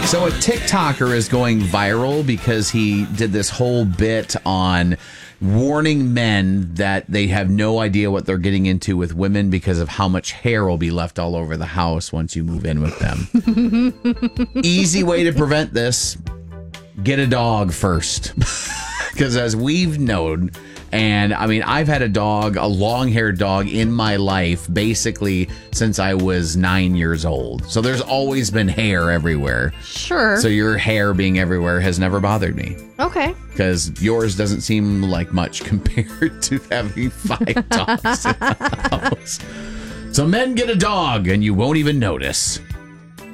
So a TikToker is going viral because he did this whole bit on warning men that they have no idea what they're getting into with women because of how much hair will be left all over the house once you move in with them. Easy way to prevent this, get a dog first. Because as we've known, and I mean, I've had a dog, a long-haired dog in my life, basically since I was 9 years old. So there's always been hair everywhere. Sure. So your hair being everywhere has never bothered me. Okay. Because yours doesn't seem like much compared to having 5 dogs in the house. So men, get a dog and you won't even notice.